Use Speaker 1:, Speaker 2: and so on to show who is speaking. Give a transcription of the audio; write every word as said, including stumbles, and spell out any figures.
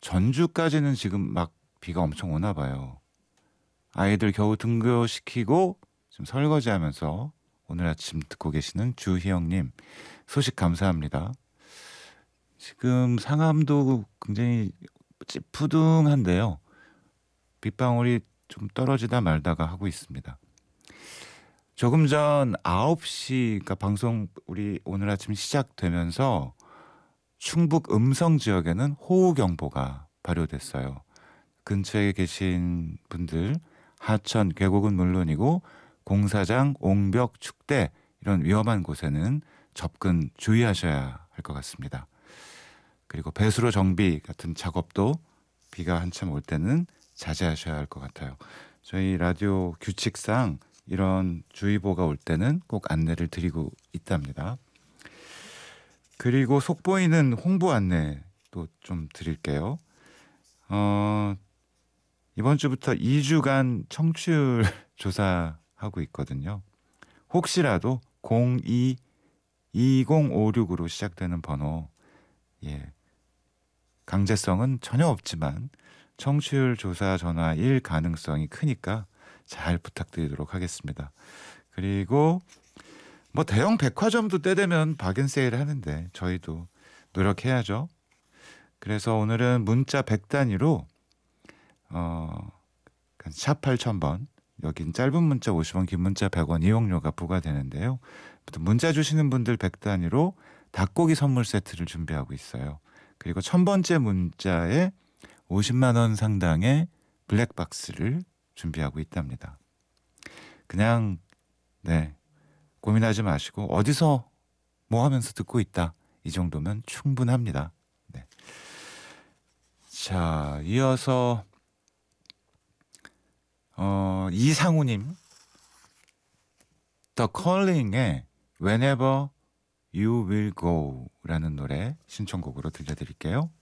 Speaker 1: 전주까지는 지금 막 비가 엄청 오나 봐요. 아이들 겨우 등교시키고 지금 설거지하면서 오늘 아침 듣고 계시는 주희영님 소식 감사합니다. 지금 상암도 굉장히 찌푸둥한데요. 빗방울이 좀 떨어지다 말다가 하고 있습니다. 조금 전 아홉 시 그러니까 방송 우리 오늘 아침 시작되면서 충북 음성 지역에는 호우경보가 발효됐어요. 근처에 계신 분들 하천, 계곡은 물론이고 공사장, 옹벽, 축대 이런 위험한 곳에는 접근 주의하셔야 할 것 같습니다. 그리고 배수로 정비 같은 작업도 비가 한참 올 때는 자제하셔야 할 것 같아요. 저희 라디오 규칙상 이런 주의보가 올 때는 꼭 안내를 드리고 있답니다. 그리고 속보이는 홍보 안내도 좀 드릴게요. 어, 이번 주부터 이 주간 청취율 조사하고 있거든요. 혹시라도 공이 이공오육으로 시작되는 번호, 예, 강제성은 전혀 없지만 청취율 조사 전화일 가능성이 크니까 잘 부탁드리도록 하겠습니다. 그리고 뭐 대형 백화점도 때 되면 박앤세일 하는데 저희도 노력해야죠. 그래서 오늘은 문자 백 단위로 어, 샵 팔천 번 여긴 짧은 문자 오십 원 긴 문자 백 원 이용료가 부과되는데요. 문자 주시는 분들 백 단위로 닭고기 선물 세트를 준비하고 있어요. 그리고 천 번째 문자에 오십만 원 상당의 블랙박스를 준비하고 있답니다. 그냥 네 고민하지 마시고 어디서 뭐 하면서 듣고 있다 이 정도면 충분합니다. 네. 자, 이어서 어, 이상우님 The Calling의 Whenever You Will Go라는 노래 신청곡으로 들려드릴게요.